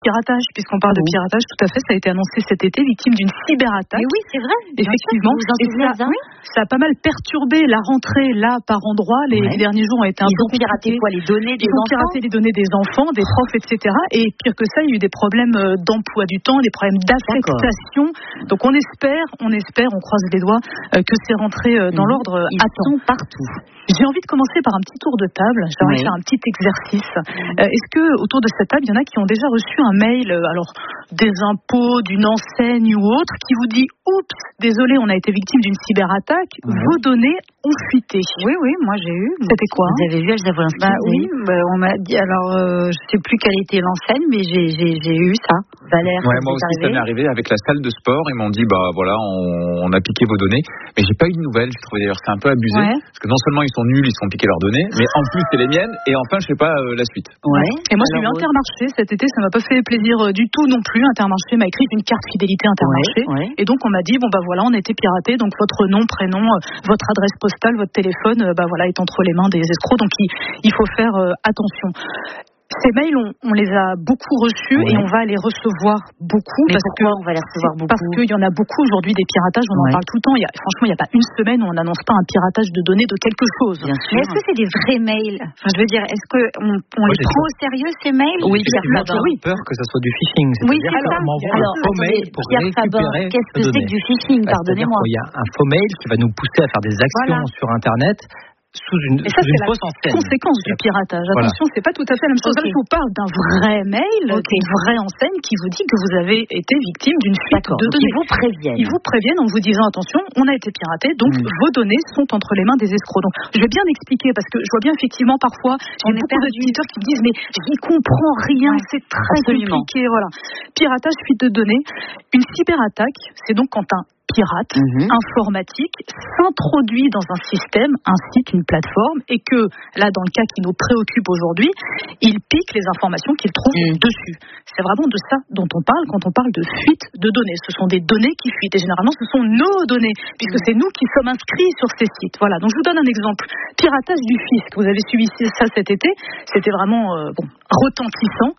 Piratage, puisqu'on parle de piratage, tout à fait, ça a été annoncé cet été, victime d'une cyberattaque. Mais oui, c'est vrai. Effectivement. Et ça a pas mal perturbé la rentrée là par endroits. Les derniers jours ont été un peu piraté quoi, les données des enfants. Ils ont piraté les données des enfants, des profs, etc. Et pire que ça, il y a eu des problèmes d'emploi du temps, des problèmes d'affectation. Donc on espère, on croise les doigts que c'est rentré dans l'ordre à temps. Partout. J'ai envie de commencer par un petit tour de table. J'aimerais faire un petit exercice. Est-ce que autour de cette table, il y en a qui ont déjà reçu un mail, alors des impôts, d'une enseigne ou autre, qui vous dit « Oups, désolé, on a été victime d'une cyberattaque, vos données ont fuité ». Oui, moi j'ai eu. C'était quoi? Vous avez vu, elles avaient inscrit. Oui, on m'a dit, alors je sais plus quelle était l'enseigne, mais j'ai eu ça. Valère, moi aussi, ça m'est arrivé avec la salle de sport. Ils m'ont dit, voilà, on a piqué vos données. Mais j'ai pas eu de nouvelles. Je trouvais d'ailleurs c'est un peu abusé. Parce que non seulement ils sont nuls, ils se font piquer leurs données, mais en plus c'est les miennes. Et enfin, je sais pas la suite. Et moi, j'ai eu Intermarché cet été. Ça m'a pas fait plaisir du tout non plus. Intermarché m'a écrit une carte fidélité Intermarché. Et donc, on m'a dit, voilà, on a été piraté. Donc, votre nom, prénom, votre adresse postale, votre téléphone, est entre les mains des escrocs. Donc, il faut faire attention. Ces mails, on les a beaucoup reçus et on va les recevoir beaucoup. Mais pourquoi on va les recevoir beaucoup? Parce qu'il y en a beaucoup aujourd'hui des piratages, on en parle tout le temps. Franchement, il n'y a pas une semaine où on n'annonce pas un piratage de données de quelque chose. Mais est-ce que c'est des vrais mails? Je veux dire, est-ce qu'on les prend au sérieux ces mails? Oui, Pierre Faber. Oui, peur que ça soit du phishing. Oui, c'est ça. On m'envoie un faux mail pour récupérer qu'est-ce que c'est que du phishing? Pardonnez-moi. Il y a un faux mail qui va nous pousser à faire des actions sur Internet. Sous une fausse enseigne. Conséquence du piratage. Attention, c'est pas tout à fait la même chose. Je vous parle d'un vrai mail, d'une vraie enseigne qui vous dit que vous avez été victime d'une fuite de données. Ils vous préviennent en vous disant attention, on a été piraté, donc vos données sont entre les mains des escrocs. Donc, je vais bien expliquer parce que je vois bien effectivement parfois, j'ai beaucoup d'auditeurs qui me disent mais j'y comprends rien, c'est très compliqué. Voilà. Piratage, fuite de données. Une cyberattaque, c'est donc quand un pirate informatique s'introduit dans un système, un site, une plateforme, et que, là, dans le cas qui nous préoccupe aujourd'hui, il pique les informations qu'il trouve dessus. C'est vraiment de ça dont on parle quand on parle de fuite de données. Ce sont des données qui fuitent, et généralement, ce sont nos données, puisque c'est nous qui sommes inscrits sur ces sites. Voilà, donc je vous donne un exemple. Piratage du fisc. Vous avez suivi ça cet été. C'était vraiment retentissant.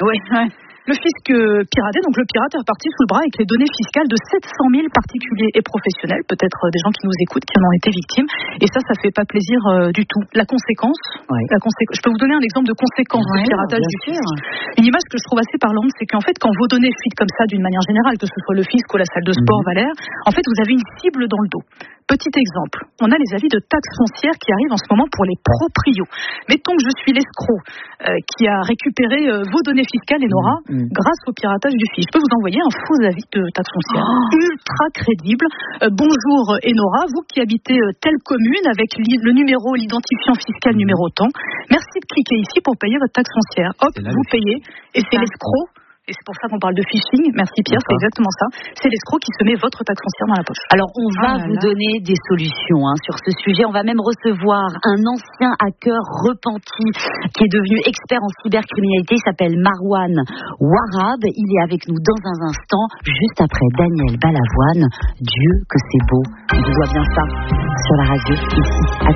Le fisc piraté, donc le pirate est reparti sous le bras avec les données fiscales de 700 000 particuliers et professionnels, peut-être des gens qui nous écoutent, qui en ont été victimes, et ça fait pas plaisir du tout. La conséquence, je peux vous donner un exemple de conséquence du piratage du fisc. Une image que je trouve assez parlante, c'est qu'en fait, quand vos données fuitent comme ça d'une manière générale, que ce soit le fisc ou la salle de sport, Valère, en fait, vous avez une cible dans le dos. Petit exemple, on a les avis de taxes foncières qui arrivent en ce moment pour les proprios. Mettons que je suis l'escroc qui a récupéré vos données fiscales, Enora, grâce au piratage du fisc. Je peux vous envoyer un faux avis de taxes foncières ultra crédible. Bonjour Enora, vous qui habitez telle commune avec le numéro, l'identifiant fiscal numéro tant. Merci de cliquer ici pour payer votre taxe foncière. Hop, vous payez et c'est l'escroc. Et c'est pour ça qu'on parle de phishing. Merci Pierre, c'est exactement ça. C'est l'escroc qui se met votre taxe foncière dans la poche. Alors on va vous donner des solutions sur ce sujet. On va même recevoir un ancien hacker repenti qui est devenu expert en cybercriminalité. Il s'appelle Marwan Warab. Il est avec nous dans un instant, juste après Daniel Balavoine. Dieu que c'est beau. On vous voit bien ça sur la radio ici.